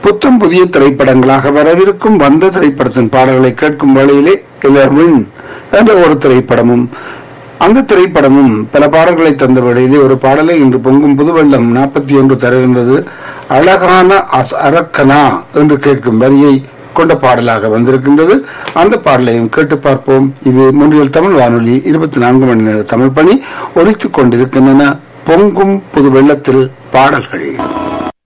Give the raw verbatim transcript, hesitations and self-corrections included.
புத்தம் புதிய திரைப்படங்களாக வரவிருக்கும் வந்த திரைப்படத்தின் பாடல்களை கேட்கும் வேளையிலே வின் என்ற ஒரு திரைப்படமும் அந்த திரைப்படமும் பல பாடல்களை தந்த வேளையிலே ஒரு பாடலை இன்று பொங்கும் புதுவெள்ளம் நாற்பத்தி ஒன்று தருகின்றது. அழகான அரக்கனா என்று கேட்கும் வரியை கொண்ட பாடலாக வந்திருக்கின்றது. அந்த பாடலையும் கேட்டு பார்ப்போம். இது முன்னில் தமிழ் வானொலி இருபத்தி நான்கு மணி நேர தமிழ் பணி ஒலித்துக் கொண்டிருக்கின்றன. பொங்கும் புது வெள்ளத்தில் பாடல்கள்.